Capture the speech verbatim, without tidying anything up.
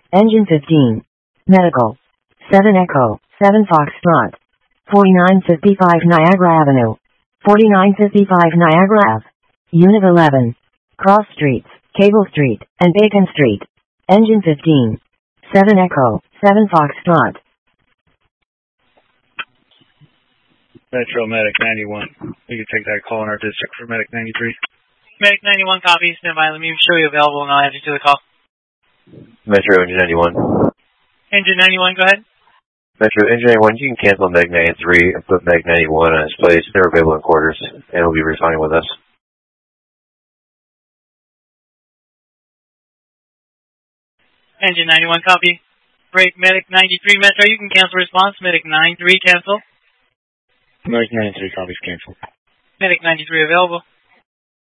Engine fifteen. Medical. seven Echo, seven Foxtrot. forty-nine fifty-five Niagara Avenue. forty-nine fifty-five Niagara Ave. Unit eleven. Cross Streets, Cable Street, and Bacon Street. Engine fifteen. seven Echo, seven Foxtrot. Metro Medic ninety-one. You can take that call in our district for Medic ninety-three. Medic ninety-one, copy. Stand by. Let me show you available and I'll answer to the call. Metro Engine ninety-one. Engine ninety-one, go ahead. Metro Engine ninety-one, you can cancel Meg ninety-three and put Meg ninety-one in its place. They're available in quarters and will be resigning with us. Engine ninety-one, copy. Break Medic ninety-three, Metro, you can cancel response. Medic ninety-three, cancel. Medic ninety-three, copies canceled. Medic ninety-three available.